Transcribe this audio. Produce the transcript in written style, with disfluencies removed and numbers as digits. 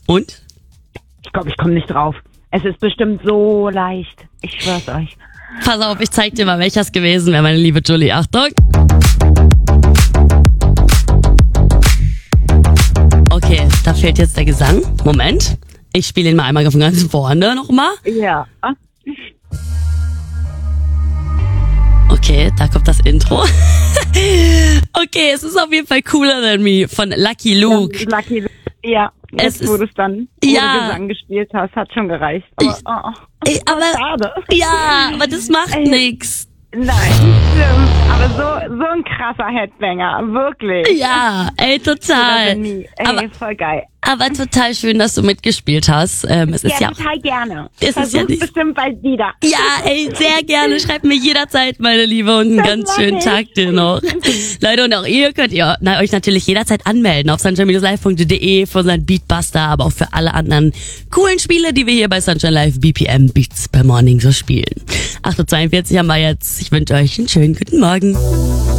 Und? Ich glaube, ich komme nicht drauf. Es ist bestimmt so leicht. Ich schwör's euch. Pass auf, ich zeig dir mal, welches gewesen wäre, meine liebe Julie. Achtung. Okay, da fehlt jetzt der Gesang. Moment. Ich spiele ihn mal einmal von ganz vorne nochmal. Ja. Okay, da kommt das Intro. Okay, es ist auf jeden Fall Cooler Than Me von Lucky Luke. Lucky Luke, ja. Jetzt, wo du es dann ohne Gesang gespielt hast, hat schon gereicht. Aber, schade. Ja, aber das macht nix. Nein, stimmt. Aber so ein krasser Headbanger, wirklich. Ja, total. Voll geil. Aber total schön, dass du mitgespielt hast. Es ist ja total gerne. Versuch's ja nicht bestimmt bald wieder. Ja, sehr gerne. Schreibt mir jederzeit, meine Liebe, und einen ganz schönen Tag dir noch. Leute, und auch ihr könnt euch natürlich jederzeit anmelden auf sunshine-live.de für unseren Beatbuster, aber auch für alle anderen coolen Spiele, die wir hier bei Sunshine Live BPM Beats per Morning so spielen. 8:42 Uhr haben wir jetzt. Ich wünsche euch einen schönen guten Morgen.